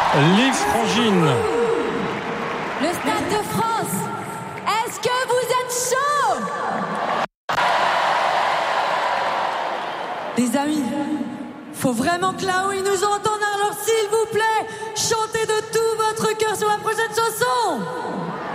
Lise Frangine. Le Stade de France, est-ce que vous êtes chaud? Les amis, faut vraiment que là-haut ils nous entendent